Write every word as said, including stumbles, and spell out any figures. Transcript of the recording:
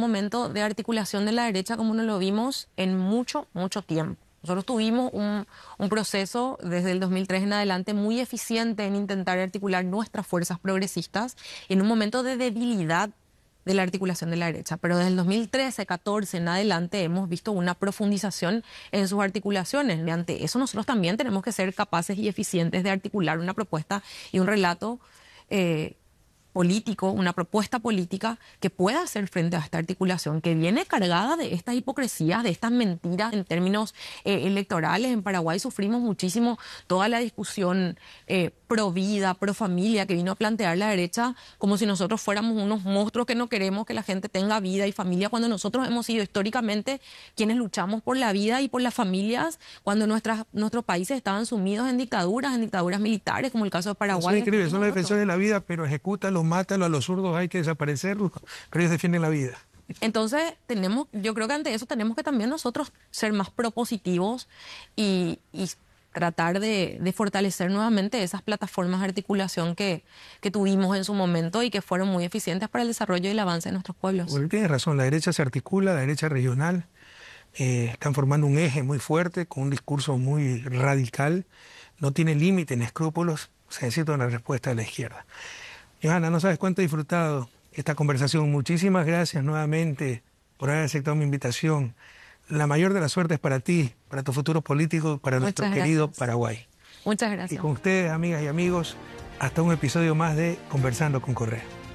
momento de articulación de la derecha como no lo vimos en mucho, mucho tiempo. Nosotros tuvimos un, un proceso desde el dos mil tres en adelante muy eficiente en intentar articular nuestras fuerzas progresistas en un momento de debilidad de la articulación de la derecha. Pero desde el dos mil trece, catorce en adelante hemos visto una profundización en sus articulaciones. Mediante eso nosotros también tenemos que ser capaces y eficientes de articular una propuesta y un relato eh, político, una propuesta política que pueda hacer frente a esta articulación que viene cargada de estas hipocresías, de estas mentiras en términos eh, electorales. En Paraguay sufrimos muchísimo toda la discusión eh, pro vida, pro familia que vino a plantear la derecha como si nosotros fuéramos unos monstruos que no queremos que la gente tenga vida y familia, cuando nosotros hemos sido históricamente quienes luchamos por la vida y por las familias, cuando nuestras, nuestros países estaban sumidos en dictaduras, en dictaduras militares, como el caso de Paraguay. Son increíbles, son los defensores de la vida, pero ejecútalos, mátalos, a los zurdos hay que desaparecerlos, pero ellos defienden la vida. Entonces, tenemos, yo creo que ante eso tenemos que también nosotros ser más propositivos y, y tratar de, de fortalecer nuevamente esas plataformas de articulación que, que tuvimos en su momento y que fueron muy eficientes para el desarrollo y el avance de nuestros pueblos. Bueno, tienes razón, la derecha se articula, la derecha regional, eh, están formando un eje muy fuerte, con un discurso muy radical, no tiene límite ni escrúpulos, se necesita una respuesta de la izquierda. Johanna, no sabes cuánto he disfrutado esta conversación. Muchísimas gracias nuevamente por haber aceptado mi invitación. La mayor de las suertes para ti, para tu futuro político, para nuestro Muchas querido gracias. Paraguay. Muchas gracias. Y con ustedes, amigas y amigos, hasta un episodio más de Conversando con Correa.